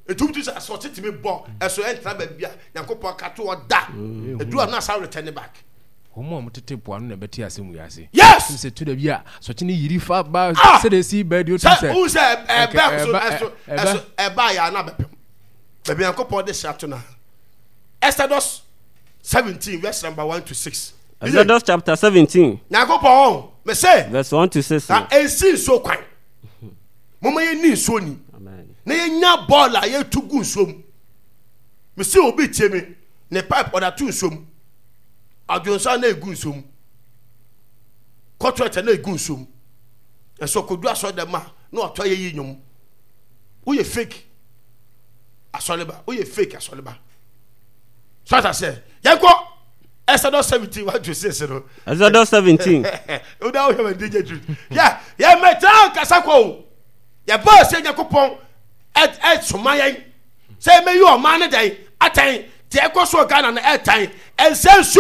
etumtu sa so titimi bo eso entra ba bia Nyankopon ka to oda edu na sa return back homo mutete po anu na beti asemu yase yes se to da bia so chini yiri fa ba se de si ba dio to se who say ba ya na bepem be Nyankopon de shato na Exodus 17 verse number 1 to 6 Exodus chapter 17 Nyankopon me say verse 1 to 6 na ensi so kwan mama ye ni so ni amen na ye nya ball a ye tugu nsom me say obi tie me ne pipe oda tu nsom adwonsa na egu nsom contract na egu nsom eso kodu aso dem ma na oto ye yi nyom wo ye fake asoleba wo ye fake asoleba so that say yanko Exodus 17 what you say no Exodus 17 o da o he DJ truth yeah metan kasako ya ba se Yakopon somayen say me you man dey atan te ekoso Ghana na etan ensenso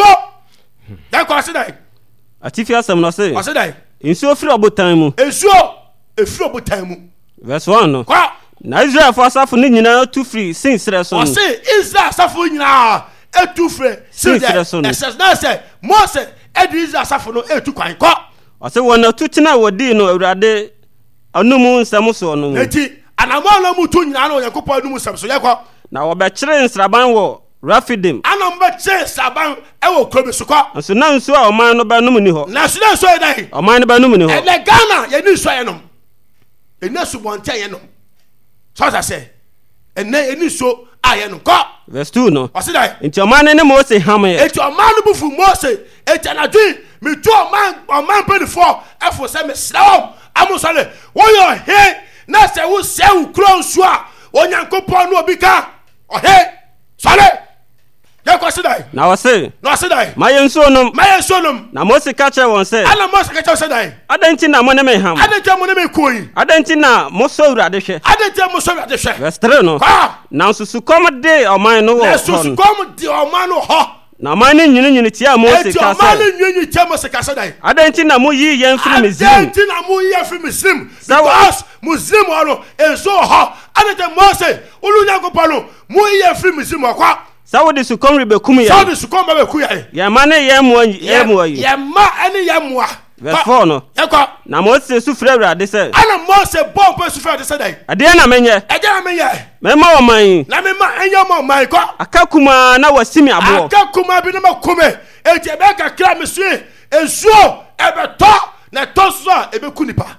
dan ko se dai Atifia sam no say o se dai ensuo firi obotan mu ensuo efiri obotan mu verse 1 no kwa na Israel for asafo ni nyina tu free sin sere so o se Israel asafo nyina etu free sin sere so no na say Moses edi Israel asafo no etu kwan ko o se wona tu tina wodi no Awurade anumu nsam so no eti anamala mutu nyina no Yakopon anumu nsam so yakọ na wo be kire nsraban wo Rafidim anam be kire saban e wo krobe so ko nso na nso a oman no ba num ni ho na so na so e dai oman no ba num ni ho e le Ghana ye ni so ye nom e na su bonte ye nom so that say e na e ni so a ye nom ko verse 2 no o se dai nti oman ne Moses ham ye eti oman no bufu Moses eti na dwi mi to oman before efo se me slaw amusale wo yo he na se wo se wo kro nso a Onyankopon no obi ka o he sale ya ko se dai na wo se dai ma ye nso nom na Moses ka che won se ala Moses ka che se dai adanti na mo ne me ham adanti mo ne me koyi adanti na mo so Awurade hwe adanti mo so Awurade hwe verse 3 no na nsusu kom de oman no wo na nsusu kom de oman no ho na oman ne nyini tia Moses ka se oman ne nyini tia Moses ka se dai adanti na mo yi yen firi Misrim adanti na mo yi firi Misrim because Muslim ono enso ho adanti Moses ulu Yakopon no mo yi firi Misrim akwa Sawodi sukom ribekum ya Sawodi sukom beku ya ya mane ye mo yi ya ma eni ya moa verse 4 no yakọ na Moses su frɛ Awurade sɛ ana Moses bɔ pe su frɛ Awurade sɛ dai ade na menye mema wo man na mema enya mo man kɔ akakuma na wasimi abo akakuma bi na makume eti ebe kakra mesu ensuo ebeto na toso a ebeku nipa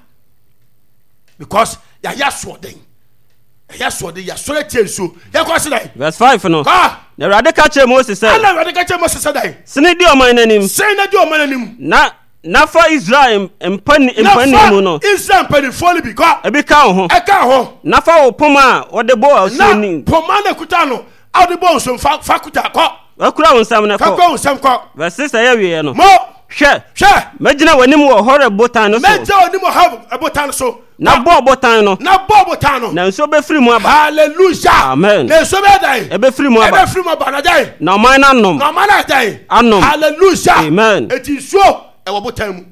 because ya so den ya so de ya so tie ensuo yakɔ sɛ dai verse 5 no na Awurade ka kyerɛ Moses sɛ ana Awurade ka kyerɛ Moses sɛ dai sene di oman nanim sene di oman nanim na fa Israel empani mu no Israel empani foli bi ko ebi ka ho e ka ho na fa wo poma wo de bo asuni poma na kuta no a de bo nso fa kuta ko akura wo nsam na ko fa ko nsam ko verse 6 ya wie no mo hwe magina wanim wo hore botan no so magina wanim wo botan so na bo botan no na nso be free mu aba hallelujah amen na nso be dai e be free mu aba na dai na man na nom dai anom hallelujah amen eti so e wo botan mu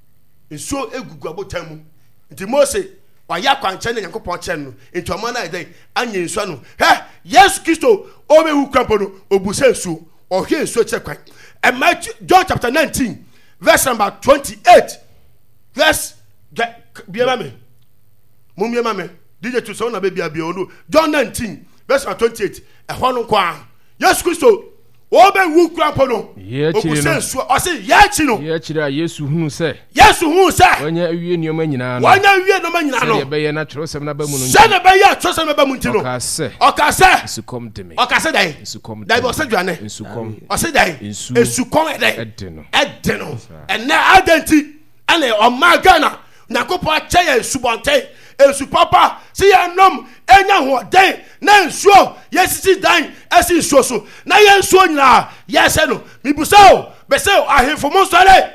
nso egugu abotan mu nti Moses wa ya kwanche na Yakopon chen no nti o man na dai anya nso no Yesu Kristo o be wu krampo no obusa nso o hwe nso che kwan John chapter 19 verse number 28 verse biema me mumbiema me DJ to so na be bia onu John 19 verse 28 e ho no kwa Yesu Kristo o be wu krampo no obusa nso o se ye chi no ye chi da Yesu hunu se wanya wie nioma nyina no se be ye na trosem na ba mu no se na be ye trosem na ba mu ntino o ka se sukom de me o ka se dai sukom dai bo se dwane sukom o se dai sukom e dai edde no na adenti ane o magana Nakopon ache ye subonte esu papa si ye nom enya ho den na nsuo yesisi dan esi nsuo so na ye nsuo nyina ye se no mibusa o be se ahefo mo sole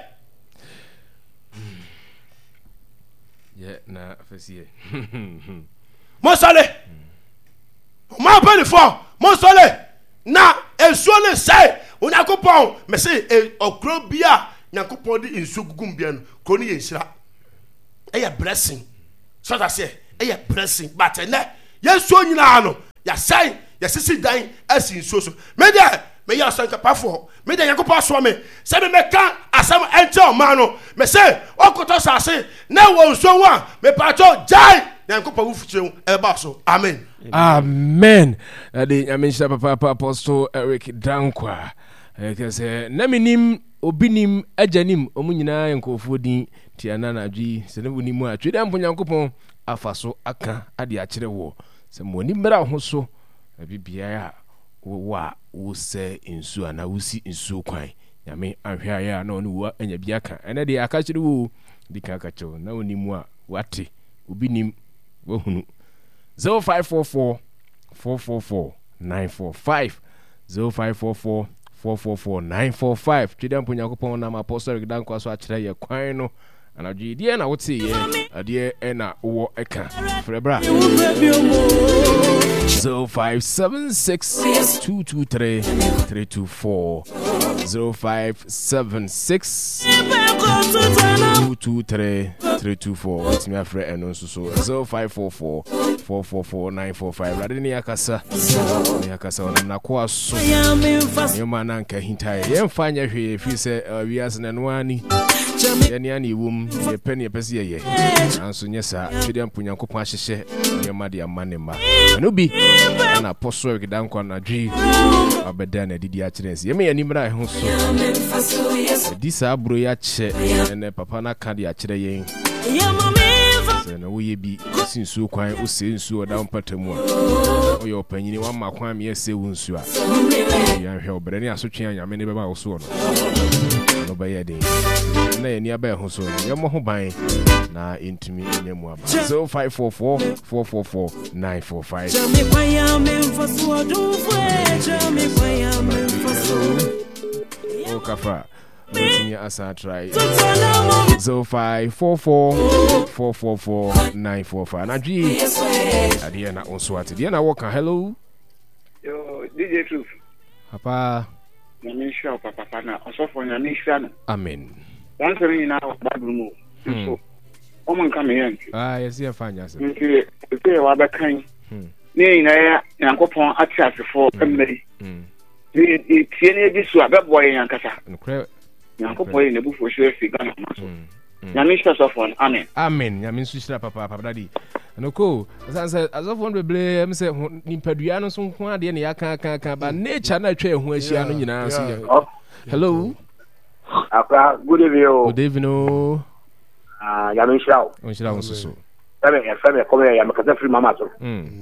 ye na afesie mo sole ma bani fo mo sole na ensuo le sai Onyankopon me se okro bia Nyankopon di nsuo gugum bia no kro ni ye nsira a blessing so that say a blessing but na yesu nyina no yɛsɛe yɛsisi dan asi nsuo so mede meyɛ asɛnkapafo mede Nyankopɔn asoa me sɛ memɛka asɛm ɛnkyɛ ɔma no mesɛ ɔkotɔ sase na wɔ nsuo ho a mepatɔ gyae Nyankopɔn wo fukyire ɛba so amen amen ade nyame nhyira papa Apostle Eric Dankwa kɛsɛ na menim obi nim agya nim ɔmo nyinaa yɛ nkɔfoɔ din tiana na adwi sɛ ne wonim a twede mpo Nyankopɔn afa so aka ade akyerɛ wɔ sɛ mo ni mmara ho so bibia a wo a wo sɛ nsuo ana wo si nsuo kwan nyame ahwɛ ayɛ a na ɔno wo anya bia ka ɛnɛ de aka kyerɛ wo di ka ka kyerɛ na onim a wate obi nim wo hunu 0544 444 945 0544 444 945 twede mpo Nyankopɔn nam Apostle Eric Dankwa so akyerɛ yɛ kwan no anadwe die na wote ye adie na wo eka frebra 0576 223 324 0576 223 324 wotimi afre eno nso so 0544 444 945 rade ni yakasa onam na ko aso yema na nka hintae yemfa nya hwe fi se wiase na no ani yɛne ani wom yɛpɛ ne yɛpɛ sɛ yɛyɛ nanso nyɛ saa twede mpo Nyankopɔn ahyehyɛ nneɛma de ama ne mma ɛno bi na Apostle Eric Dankwa na dwi abɛda na didi akyerɛ nsi yɛmɛ yɛni mmra ɛho so di saa buro yɛ akyɛ ɛnɛ papa na ka de akyerɛ yɛn sɛ na woyɛ bi si nsuo kwan wosɛ nsuo ɔda mpata mu a ɔyɛ ɔpanyini wama kwan me yɛsɛ wo nsuo a yɛnhwɛ ɔbrɛ ne asotwe a Nyame ne bɛma wo so no no bɛyɛ den na yɛni abɛ ho so yɛmmɔ ho ban na entumi nyɛ mu aba 0544 444 945 o kafa Continue as I try 0544 444 945 na G Adiana on swat Diana Walker hello yo DJ Truth papa Nyamisha papa na osofo Nyamisha no amen dan sere ni na Bible mu so o man ka me yan yes ya fanya se nti e wa ba kan ni na ya Yankopɔn ati asefo emri ni tie ne bi so abɛbɔ yɛn yankasa Yankopɔn ne bu fo hwe fi Ghana maso Nyamisha sofo amen amen Nyamisha papa daddy anoko asanse azofo no beble em se nimpadua no so nko ade ne yaka ba nature na atwa ehu ahia no nyina so hello Apa good evening good evening Nyamisha on shira on so Feme come ya makasa free mama so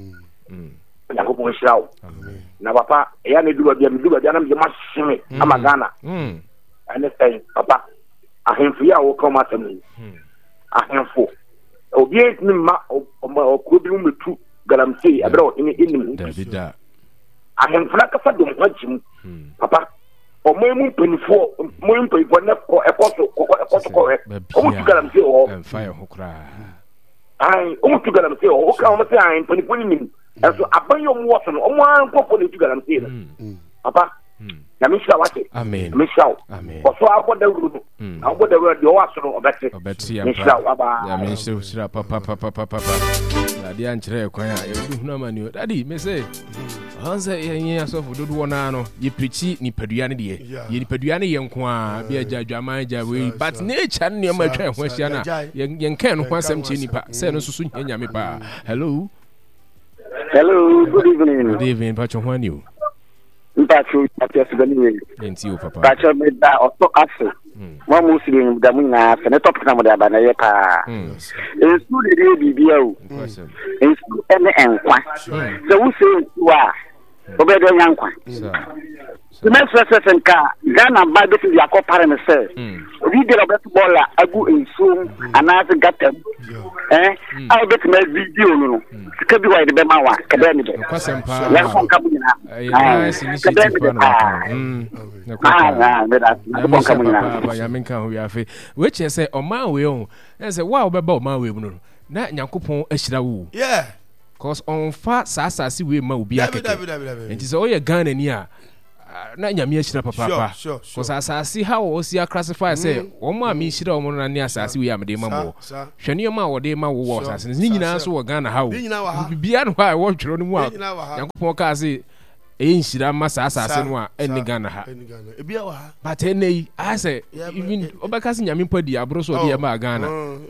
Yankopɔn hira wo na papa ya ne duba bia na me maseme ama Ghana ane say papa ahemfo ya wo koma tam ahemfo obi ni ma ko bi mu metu galamsey abra ni enim Davida ahemfo na kasa dum hwajim papa o moyemu penifo na ekoso ko o mu galamsey o fire ho kra ai o mu galamsey o ka o mu say ai penifo ni nim eso abanyo mu woso no o mu an kokko ni galamsey papa Nyamisha wate amen Nyamisha amen so abodawuru abodawuru de o wasoro obete Nyamisha aba Nyamisha papa ade ankyerɛ kwan a yɛhunu amani daddy me say hanse yɛnyɛ asɔfo dodo wona no yɛ prechi nipadua ne de yɛ nipadua ne yɛ nko a bi agyaman we but nature ne ma atwa ho ahyia na yɛn kan no ho asɛm kyɛ nipa sɛ no susu nyɛ nyame pa hello good evening pacho ho ani o Mpacho Matias Bani enti o papa Pacho me da oto aso mo muslim da mu na se ne topic na mo da ba na ye pa ensu de bibia o ensu ene enkwa se wo se ensu a obedo nyankwa the next person ka Ghana ba be ti akopare me se obi de robert bola agu ensu anase gatam I bet me video no ka bi wa de be ma wa ka be ni be ya ko ka bu na Yamenka ho yafe we che say o man we o say wa obeba o man we mu no na Nyankopɔn ahyira wo cause on fa sasasi we ma obi akeke enti say o ye Ghana ni a na nyame ahyira papa cause asase how o si classify say wo ma me hyira wo na ne asase we amde ma mo hwene ma wo de ma wo asase ni nyina so wo Ghana how bibia no ha wo twero no mu a yankopon ka say hyira ma asase no a eni Ghana ha ebia wa ha but enei I say even obeka se nyame padi abro so de ma Ghana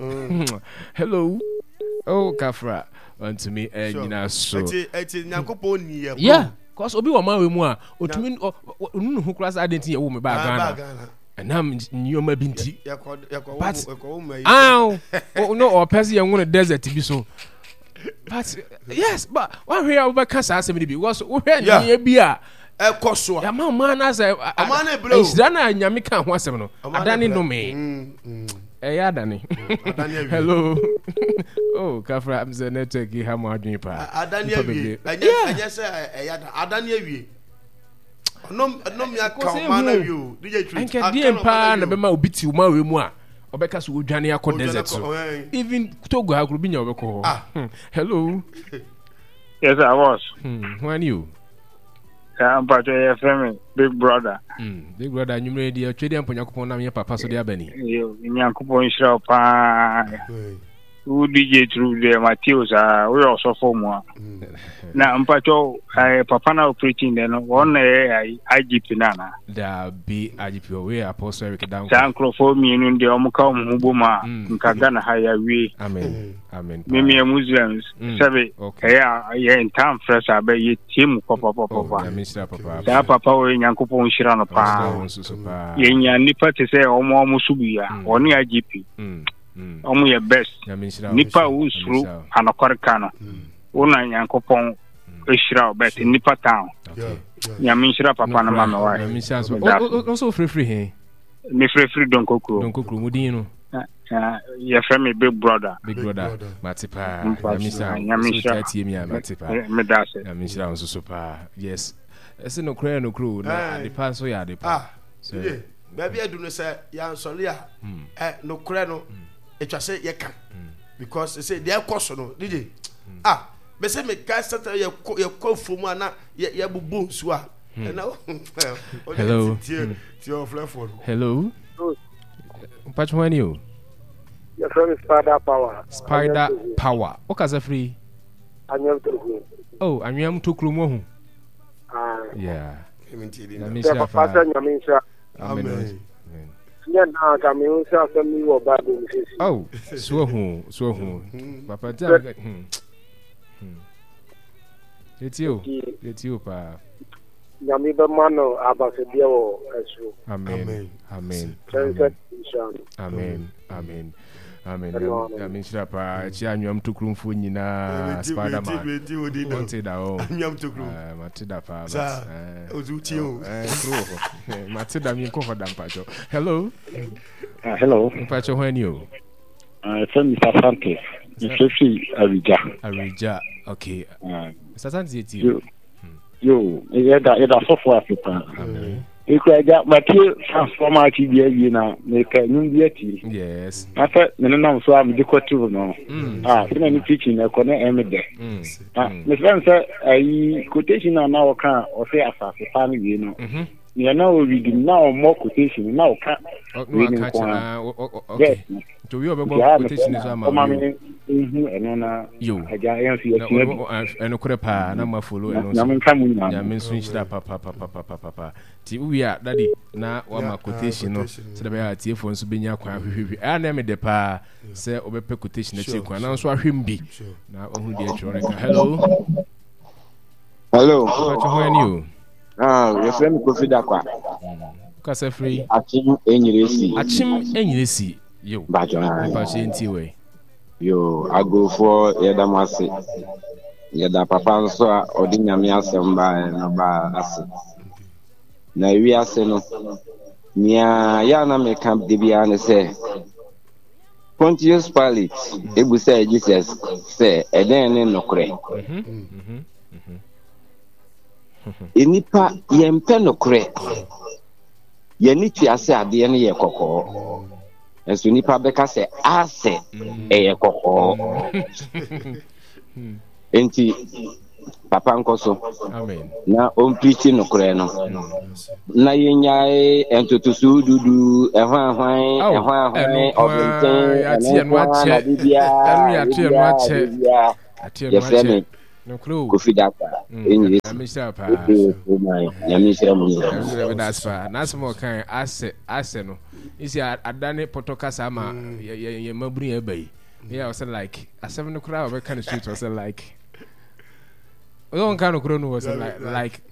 hello oh Kafra want me nyina so eti yankopon ni ye yeah cause obi wa mawe mu a otumi onu hu class identity wo me ba Ghana enam nyoma binti but no or person ye won desert bi so but yes but one here we can say asem bi because we here nye bi a ekoso ya ma na say amana blow na nyame kan ho asem no adani no me adani hello oh Kafra am the network ha mo adwen pa adani awie anya say adani awie onom ya ka mana awie DJ treat anke die pa na be ma obiti ma we mu a obeka so odwane akọ desert so even Togo ha bi nya obeko hello yes I was when you I'm part of your family, big brother. Big brother, you made the trading for Yakupon, your papa, so they are Benny. Yakupon shop, who DJ through the Matheus, we also form one. Now, I'm part of Papa now preaching, then one IGP Nana. There be IGP, we are post Eric down. Uncle for me in the Omukam Mubuma, Kagana Higher way. Amen. Amen. Mimi Muslims, Sabe, in town fresh, I bet you Tim Papa. Mr. Papa, Papa, in Yankupon Shirano Pa, Yenya Nipa to say, Omo Musubia, or near IGP. Omo your best. Nipa who's through and a Korikano. Una Yankopon Shira bet in Nipa town. Yamishra Papa and Mama. Also free here. Me free don't cook. Don't cook, Mudino. Your family, big brother. Matipa, Yamisha, Matipa, Medase, Yamisha, also super. Yes, it's no crayon, no crew. The pass, so yeah, the pass. So, maybe I do not say, Yan Solia, no crano. It was say, Yaka, because they say they are caution, did they? But say, me cast your call from one, ya boo, swa. Hello, hello. Patch when you? Your friend is Spider Power. Spider Power. What is free? Oh, I am to Klumo. Yeah. Amen. Oh, so who? Papa, it's you, pa. Yamiba Mano, Abasadio, Amen. Amen. Amen. Amen. Amen. Yamishapa, Chianyam to Krumfu Nina, Spider-Man. Wanted our Yam to Matida Pa, Ozuchio, Matida Miko for Dampacho. Hello. Hello. Pacho, when you? From Mr. Francis, especially Arija. Okay. Satan's you. Yo, it's so for Africa. You could get my transformer TV now, make a new beauty. Yes. I thought, no, so I'm the quarter no. I'm teaching a connect every day. Miss Spencer, a quotation on our car or say as a family, you know. You know, we do now more quotation now. Yes. To you about quotation is you. And Okrepa, no more follow and Yamin switch that papa. We are daddy now. One more quotation, so the bear telephones to be near Quan. I name the pa say over quotation that you can answer him be. Now, who dear hello. Hello. When you? Your friend Kofi Dakwa. Kasa free. Achim Enyiresi. Yo. Bajo. Yo, I go for Yadamasi. Yada papa so odinyame asemba na ba ase. Na wi ase no. Nia ya na me camp de bia ne say. Pontius Pilate ebu say Jesus say eden ne nokre. Enipa yempe nokre. Ye ni tuase ade ne ye kokko. Enso nipa beka say ase ye kokko. Enti papa nkoso amen na ompichi no kure no na yenya entotosu dudu ehwan obenten na bibia ya frame no clue Kofi Dapa enyi amisa pa yamisha mu nasmo kan ase no isi adane potokasa ma ye maburu ye bai yeah was like asem no kura we kan street was like on kan no kura no was like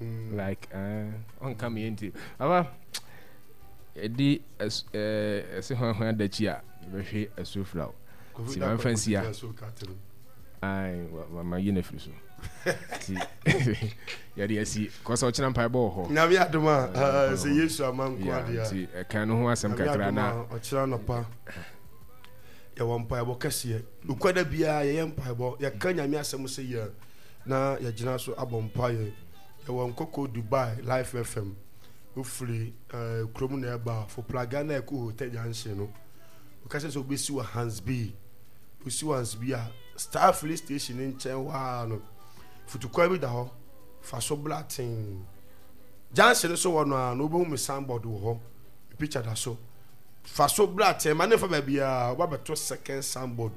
on come into aba edi se ho da chi a be hwe asufra si man fancy a ai ma yene firi so ti yari asi ko so china mpa bo ho na bia doma se Yesu amanko adia ti kan no ho asem kakra na o chira no pa ya wampa bo kase ukwada bia ye mpa bo ya kan nyame asem se ye na ya gina so abompa ye ya wankoko Dubai Life FM ufri krom na eba for plaga na ko hotel janse no ukase so besi wa Hans B usi wa Hans B a Star Free Station in chen wa no futukwa bi da ho fa so blatin janse so wono a no bo mu soundboard wo ho picture da so fa so blatin ma ne fa ba bia wa beto second soundboard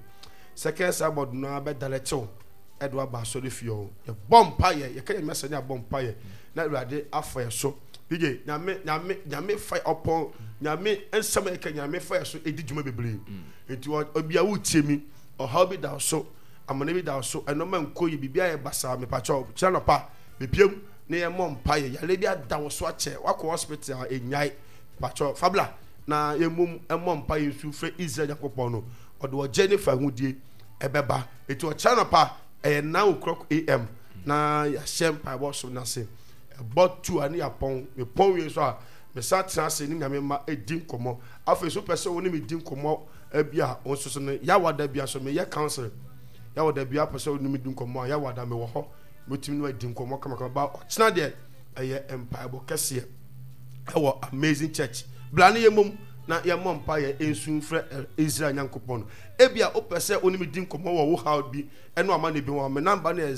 no be dalecho edwa ba so de fio ye bompa ye kan me senya bompa ye na urade afa so bige nyame fa upon nyame ensama ye kan nyame fa so edi djuma bebre enti obia wo tiemi o how be da so amane bi da so eno man koyi bibia ye basa me pacho chana pa me piem ne ye mompa ye yale bia da wo so ache wako hospital enyai pacho fabla na ye mum mompa ye su fre Israel yakopon no odo Jennifer hudie ebeba eti o chana pa now o'clock am na ya shempa bo so na se about 2 ani apon me pon we so a me sat transe ni nyame ma edin komo afa so pese woni me din komo abia on so no ya wada bia so me ye council ya wada bia pese woni me din komo ya wada me wo ho motimi no edin komo kama ba china de eye empire bo kese e wo amazing church blane ye mum na ye mompa ye ensun frɛ Israel nyankopon ebia opese onimi din komo wo how bi eno ama ne bi wo me number na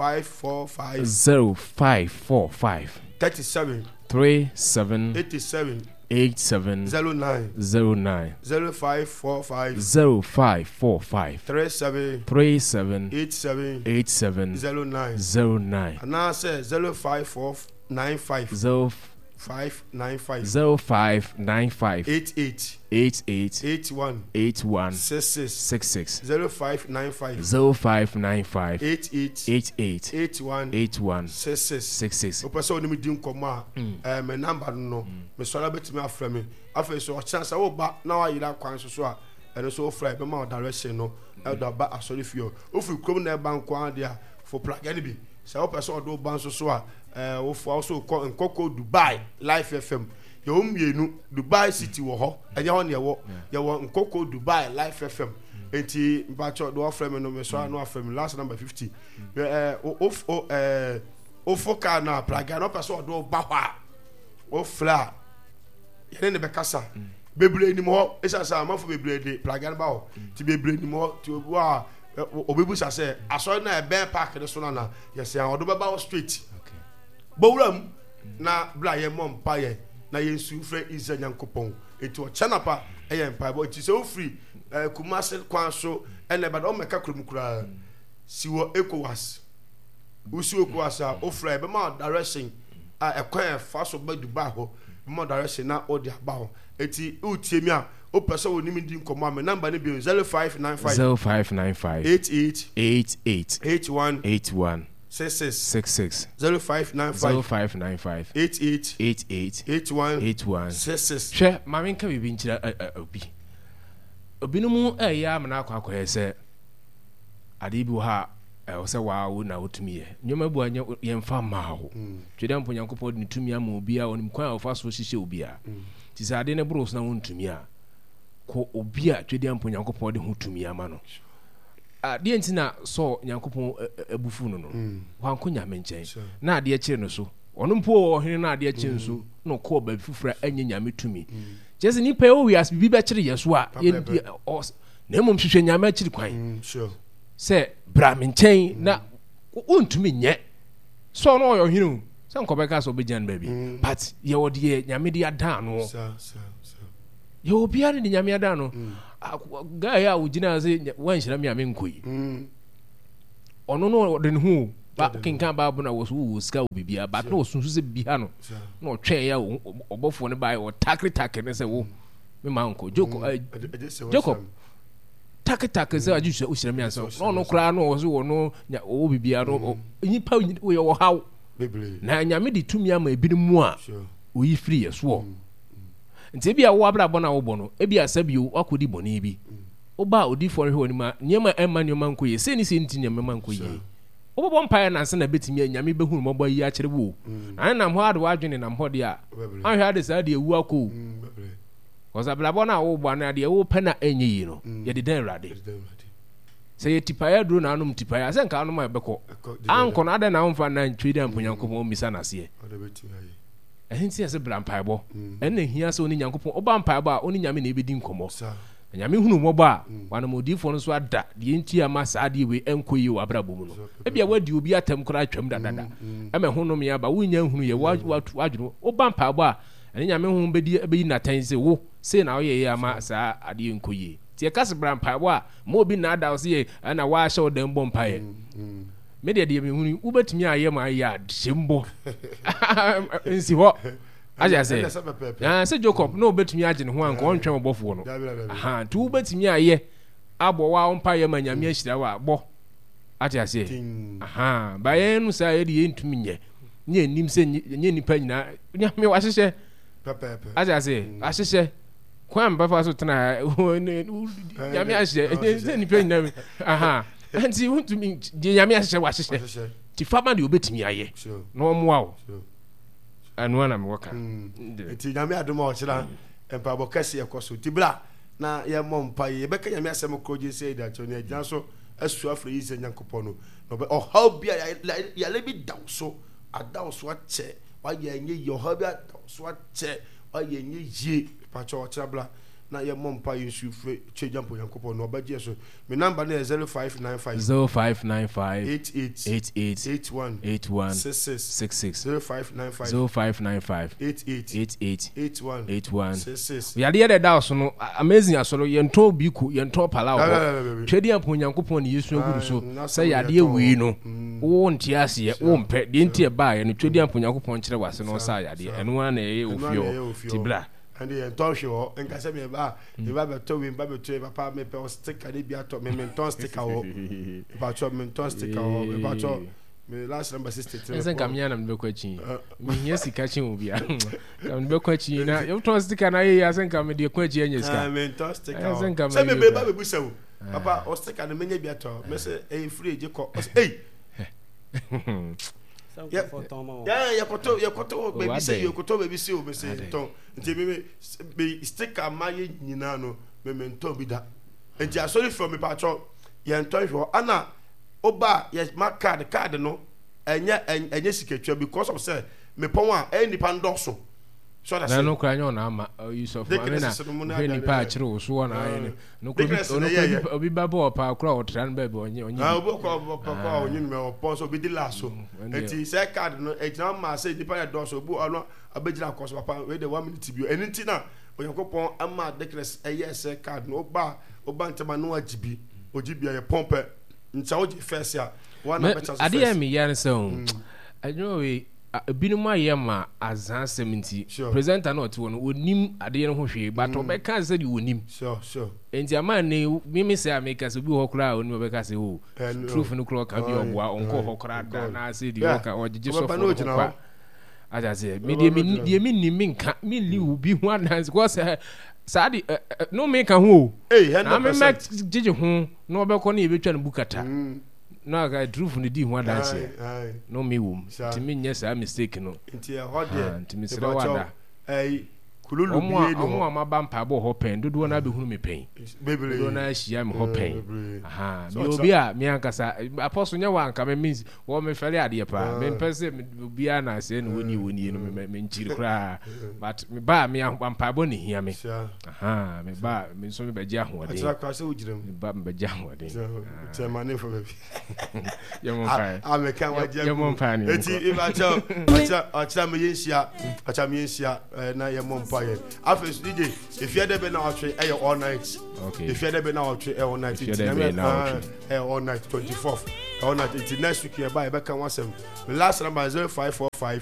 0545 37 87 09 0545 37 87 09 and now say 0595 0595 88 81 66 0595 88 81 66 opese oni mi din koma me number no me so la betimi afra me afa so o chance wo ba na wa yira kwan so a eno so ofra be ma o direction no e do ba asori fio ofi krom na e ban kwan dia for plug any bi se opese o do ban so a wo fo also nkoko Dubai Life FM ye o mienu Dubai City wo ho enye ho ne ye wo nkoko Dubai Life FM enti mpacho do ofra me no me so no afra me last number 50 o foka na plaga no person do ba hwa o fla ye ne be kasa bebre ni mo esasa amafo bebre de plaga ba ho ti bebre ni mo ti wa obebu sa se aso na e ben park de so na yes ya odo ba street bowram na bla ye mompa ye na ye nsu frɛ Israel nyankopon eti o chanapa eye mpa bo eti se o free kumase kwan so ene ba do meka krom kura siwo ECOWAS usi ECOWAS a o frɛ be ma direction a ekwan fa so ba Dubai ho be ma direction na o dia ba ho eti o tiemi a o pese woni mi din komo am number ne bi 0595 88 81 66 0595 88 81 66 hwe mame nka bibi nkyira obi no mu ya amana akwa se ade bi wo ha o se waawo na wotumi ye nyoma bu anya ye mfa ma ho twede mpo nyankopɔ de tumi ama obi a onim kwan a ofa so hihye obi a ti se ade ne bros na wontumi a ko obi a twede mpo nyankopɔ de ho tumi ama no ade ntina so nyankopon abufu no no wanko nyame nkyɛn na ade akire no so ɔno mpo ɔhene na ade akire no so no ko ba fufura anya nyame tumi jese ni pe o wias bibi ba kire yeso a na mom hwehwɛ nyame akire kwan sɛ bra me nkyɛn na wontumi nyɛ so no ɔyɛ ɔhene sɛ nkɔbɛka sɛ ɔbɛgya no baabi but yɛwɔ deɛ nyame de ada no yɛwɔ biara de nyame ada no guy a wogyina sɛ wanhyira me a menkɔ yi ɔno no ɔde ne ho kenka baabo na wɔso wɔ sika wɔ bibia but na ɔsunsu sɛ bia no na ɔtwɛn yɛ ɔbɔfoɔ no baɛ ɔtakretake ne sɛ wo mema nkɔ Jacob taketake sɛ agye wohyira me ansɛ na ɔno koraa no ɔwɔ so wɔ no ɔwɔ bibia no nnipa woyɛ wɔ haw na nyame de tumi ama ebinom mu a oyi firi yɛ soɔ nti ebi a wo abrabɔ na wobɔ no ebi asa bio akɔdi bɔne bi woba odifoɔ no hwɛ onima nneɛma ɛma nneɛma nkɔ yie sɛ ni sɛ nti nneɛma nkɔ yie wobɔ mpaeɛ nansa na bɛtumi nyame bɛhunu mmɔbɔ yi akyerɛ wo na nam hɔ ade wadwene nam hɔ de a ahwɛ ade saa de ewu akɔ ɔsa abrabɔ no a wobɔ no adeɛ wopɛ na ɛnyɛ yie no yɛde dan awurade sɛ yɛ tipaeɛ duro na anom tipaeɛ sɛ nka anom a yɛbɛkɔ ankɔ no adɛn na womfa na ntwe de amponyankopɔn mmisa naseɛ ɛhe nti yɛ sɛ bra mpaebɔ ɛnna hia sɛ ɔne nyankopɔn ɔba mpaebɔ a ɔne nyame na ɛbɛdi nkɔmmɔ nyame hunu mmɔbɔ a wanom odiyifoɔ no so ada deɛ nti ama saa adeɛ wei ɛnkɔ yie wɔ abrabɔ mu no ebia wadi obi atam koraa atwam dadada ɛma ho nom yɛ aba wonya hunu yɛ wadwene ɔba mpaebɔ a ɛne nyame ho bɛyi natan sɛ wo sei na woyɛ yɛ ama saa adeɛ nkɔ yie nti yɛka se bra mpaebɔ a ma obi naada wo sɛ yɛ ɛna waahyɛ wo dɛm bɔ mpaeɛ medeɛ deɛ mehunu wobɛtumi ayɛ ma ayɛ ahyɛmbɔ nsi hɔ agya sɛ Jacob na wobɛtumi agye ne ho anka ɔntwɛn ɔbɔfoɔ no nti wobɛtumi ayɛ abɔ wa ɔmpayɛ ma nyame ahyira wo a bɔ agya sɛ bayɛn no saa yɛde yɛntumi nyɛ nyɛ nim sɛ nyɛ nipa nyinaa nyame wahyehyɛ agya sɛ ahyehyɛ kwan mbɛfa so tena nyame ahyɛ sɛ nipa nyinaa nti wontumi deɛ nyame ahyehyɛ wahyehyɛ nti fama deɛ wobɛtumi ayɛ na ɔmmoa wo ɛnoa na mewɔka nti nyame adom a ɔkyerɛ mpabɔ kɛse ɛkɔ so nti bra na yɛmmɔ mpa yɛbɛka nyame asɛm korɔ gye sɛ ɛdakyɛ no agyina so asu afrɛ yi sɛ nyankopɔn no ɔhaw bi a yɛle bi da wo so ada wo so akyɛ wayɛ ɛnyɛ yie ɔhaw bi ada wo so akyɛ wayɛ ɛnyɛ yie pakyɛ ɔkyerɛ bra na yɛmmɔ mpa yɛ nsu frɛ twɛ gyampo nyankopɔn no ɔbɛgye so me number no yɛ 0595 88 81 66 0595 88 66 yadeɛ dɛ da so no amazing asɔro yɛntɔ bi ko yɛntɔ pala wɔ twɛ gyampo nyankopɔn ne yesu aguru so sɛ yadeɛ wei no wo nte aseɛ wo mpɛ deɛ nti ɛbaa yɛ no twɛ gyampo nyankopɔn kyerɛ wase no sa yadeɛ ɛno na ɛyɛ ofio tibra and the entire show and can say me ba the ba to win ba to papa me pe sticker dey bia to me menton sticker o ba to menton sticker o ba to me last number 63 esen kam nya na me kwachi me hia sika chi wo bia kam me kwachi na you ton sticker na ye esen kam de kwachi anya sika menton sticker say me be ba be busa wo papa o sticker na me nya bia to me say e free je ko hey yɛkɔtɔ baabi sɛ yɛkɔtɔ baabi sɛ o bɛ sɛ tɔn nti me sticker ma yɛ nyinaa no me ntɔn bi da nti asɔre fɛ me patɔ yɛntɔn hwɛ ana oba yɛ ma card no ɛnyɛ sikatwa because of sɛ me pɔn a ɛyɛ nipa ndɔso na no kra nyɛ na ama Yusuf amena hwɛ nipa akyerɛ wo so na ayɛ no no obi ba bɔ pa kra ɔtra no baabi ɔnyɛ obi kɔ ɔnyɛ no ɔpɔn so obi di laso nti sɛ card no ɛgyina ma sɛ nipa yɛ dɔso obi ɔno abɛgyina akɔ so papa wei de 1 minute bio ɛno nti na Onyankopɔn ama declare ɛyɛ sɛ card no oba ntɛma no agibi ogibi yɛ pɔmpɛ nti ogye first a wana bɛcha so first adeɛ me yɛ sɛ ɛnyɛ we binom ayɛ ma azan sɛm nti presenter na ɔte wɔ no onim adeɛ no ho hwee but ɔbɛka sɛ de onim sure enti ama ne mimi sɛ ameka sɛ bi hɔ koraa onim ɔbɛka sɛ o truth no koraa ka bi ɔboa ɔnkɔ hɔ koraa da na sɛ de ɔka ɔgyegye sɔfo no kwa aja sɛ me deɛ mennim menka menli wo bi ho adanse kɔ sɛ saa de no meka ho o na mema gyegye ho na ɔbɛkɔ no yɛbɛtwa no bukata no ka truth no di ho adanse no me wom timi nyɛ saa mistake no nti hɔ de timi srɛ wada kululu bi no omo amaba mpabo ho pen dodo na be hunu me pen bebele dodo na hia me ho pen aha me obi a me ankasa apostle nya wa anka me means wo me fere ade pa me pese obi a na se no woni no me nchiri kra but me ba me mpabo ne hia me aha me ba me so me beje ahode atira kwa se ujirem me ba me beje ahode tema ne for baby yemo fa ameka waje yemo fa ni eti ibacho acha me yensia na yemo mpa ye afes DJ if you dey be na watch all night okay if you dey be na watch all night all night 24th all night it's next week here by can wasem the last number 0545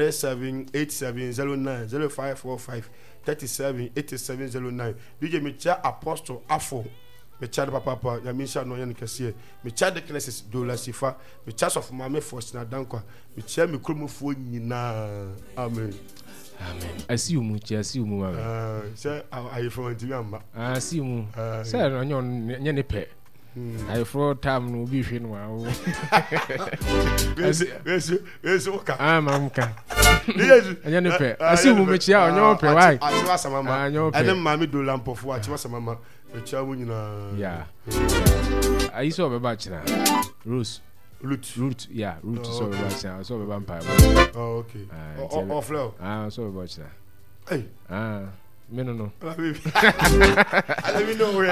378709 0545 378709 DJ Micha Apostle Afo Micha papa ya Misha no yan kese Micha de Knesses do la sifa Micha of Mame Faustina Dankwa Micha mi kromofuo nyina amen amen asiu mu amen say I from Ntimiamba asiu mu say no nye ne pe I for time no bi hwe no awo Yesu ka mamka anya ne pe asiu mu mechia onyo pe why atiwa samama ene mama do lampofo atiwa samama mechia mu nyina yeah ayi so be ba china Rose root yeah root so be ba china so be ba mpa oh okay flow so be ba china hey me no let me know where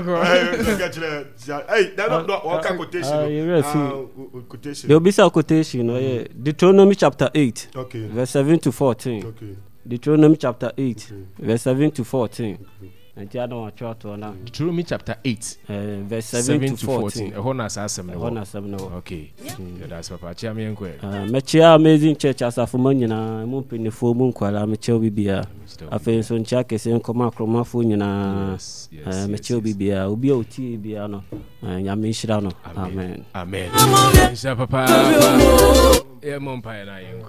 hey that not what quotation there will be some quotation Deuteronomy chapter 8 okay verse 7 to 14 okay Deuteronomy chapter 8 verse 7 to 14 and the other one Deuteronomy chapter 8 verse 7 to 14 okay that's papa chia me enko mechia amazing church asafo nyina mu penefo mu nkwala mechia bibia afen so ncha kese nkoma kromafo nyina mechia bibia obi oti bia no nyame nhira no amen insha papa e mo mpa na yenko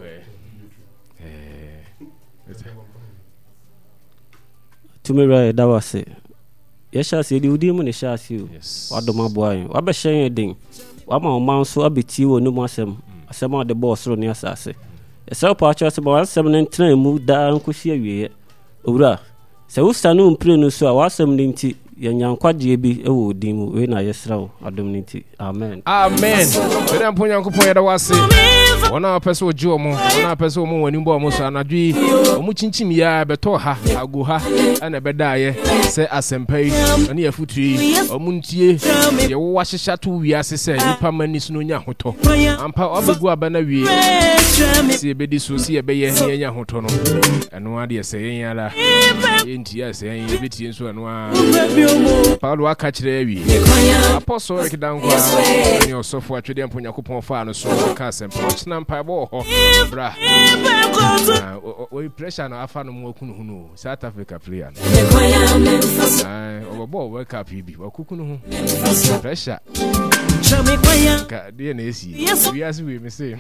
tumira da wase yesha se di udi mu ne sha se o wadoma boan wa be hyen den wa ma o man so abeti wo no mu asem a de boss ro ne asase ese pa cha se ba asem ne ntran mu da nkosi awie owura se wo sanu mpre no so a wasem ne nti yanyankwaje bi e wo din mu we na yesra wo adom ne nti amen bere mpo nyankopon yeda wase ona peso omo ona peso omo wani mbo omo so anadwi omo chinchim ya beto ha ago ha ana bedaye se asempai ani afutui omo ntie ye wo wahehya to wiase se nipa mani so no nya hoto ampa obegu abana wie se bedi so se ye beye ne nya hoto no eno ade se yen ala enti ya se yen betie so eno a Paulo aka kire awie apostle Eric Dankwa ni osofo atwede mpo Yakobon fa no so ka sempa china mpaibo ho bra we pressure na afa no mu akunu hunu South Africa player obo world cup bi wakukunu hu pressure ka die na esi we as we me say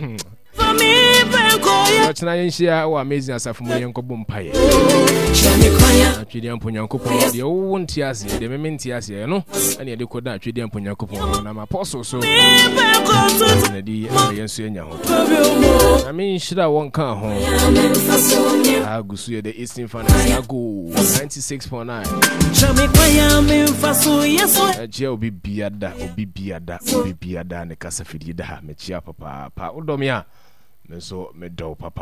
china yenhia o amazing asafo mu yenkobo mpaye atwede mpo Yakobon de wo ntiase de me ntiase no ane de koda atwede mpo Yakobon na apostle so na di yenso enya ho I mean shira won kan ho agusu ye the Eastern Finance ago 96.9 je obi biada ne kasa fidi da me chia papa odomia me so me do papa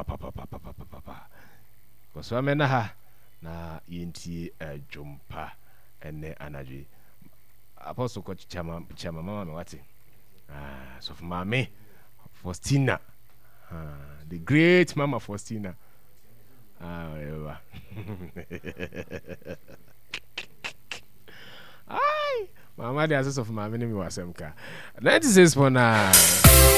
ko so me na ha na yenti jumpa ene anaji apostle ko chama mama me wati so for mama Faustina the great mama Faustina ai mama de aso of mama ni mi wasemka 96.9